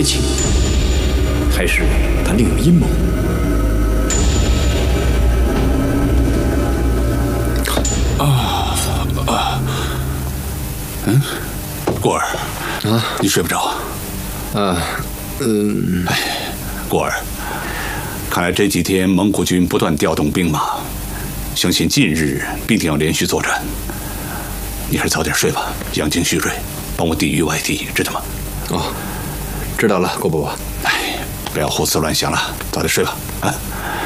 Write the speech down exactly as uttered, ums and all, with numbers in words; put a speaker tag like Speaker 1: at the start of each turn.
Speaker 1: 情，还是他另有阴谋？
Speaker 2: 啊啊！嗯，过儿啊，你睡不着？
Speaker 1: 啊，嗯，
Speaker 2: 哎，过儿，看来这几天蒙古军不断调动兵马，相信近日必定要连续作战。你还是早点睡吧，养精蓄锐，帮我抵御外敌，知道吗？
Speaker 1: 哦，知道了，郭伯伯。
Speaker 2: 哎，不要胡思乱想了，早点睡吧，啊。